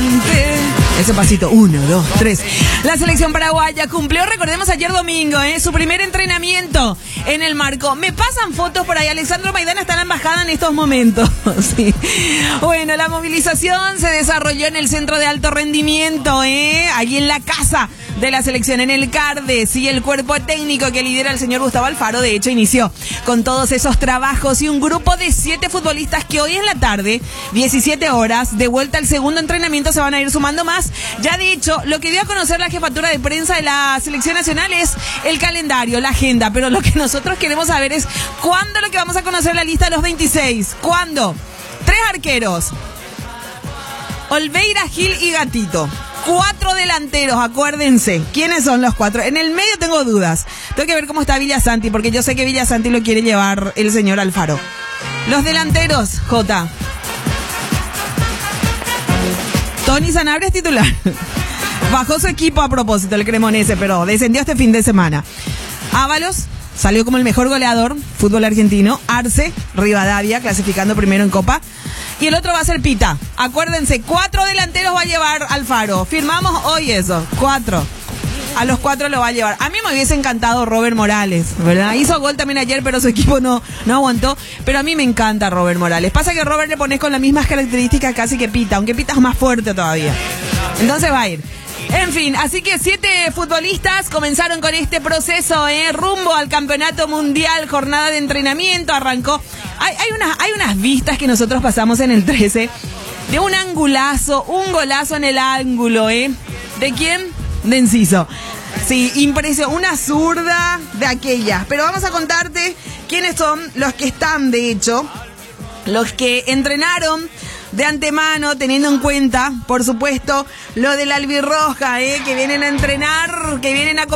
adelante. Ese pasito, 1, 2, 3. La selección paraguaya cumplió, recordemos, ayer domingo, su primer entrenamiento en el marco. Me pasan fotos por ahí. Alexandro Maidana está en la embajada en estos momentos. Sí. Bueno, la movilización se desarrolló en el centro de alto rendimiento, allí en la casa de la selección, en el CARDES, y el cuerpo técnico que lidera el señor Gustavo Alfaro, de hecho, inició con todos esos trabajos, y un grupo de 7 futbolistas que hoy en la tarde, 17 horas, de vuelta al segundo entrenamiento, se van a ir sumando más. Ya de hecho, lo que dio a conocer la jefatura de prensa de la selección nacional es el calendario, la agenda, pero lo que nosotros queremos saber es cuándo lo que vamos a conocer la lista de los 26. ¿Cuándo? 3 arqueros: Olveira, Gil y Gatito. 4 delanteros, acuérdense. ¿Quiénes son los 4? En el medio tengo dudas. Tengo que ver cómo está Villasanti, porque yo sé que Villasanti lo quiere llevar el señor Alfaro. Los delanteros, J. Tony Sanabria es titular. Bajó su equipo a propósito, el Cremonese, pero descendió este fin de semana. Ábalos salió como el mejor goleador, fútbol argentino. Arce, Rivadavia, clasificando primero en Copa. Y el otro va a ser Pita. Acuérdense, 4 delanteros va a llevar Alfaro. Firmamos hoy eso, 4. A los 4 lo va a llevar. A mí me hubiese encantado Robert Morales, ¿verdad? Hizo gol también ayer, pero su equipo no aguantó. Pero a mí me encanta Robert Morales. Pasa que Robert le pones con las mismas características casi que Pita, aunque Pita es más fuerte todavía. Entonces va a ir. En fin, así que 7 futbolistas comenzaron con este proceso, rumbo al campeonato mundial, jornada de entrenamiento, arrancó. Hay unas vistas que nosotros pasamos en el 13, de un angulazo, un golazo en el ángulo, ¿De quién? De Enciso. Sí, impresionante, una zurda de aquellas. Pero vamos a contarte quiénes son los que están, de hecho, los que entrenaron de antemano, teniendo en cuenta, por supuesto, lo del albirroja, que vienen a entrenar, que vienen a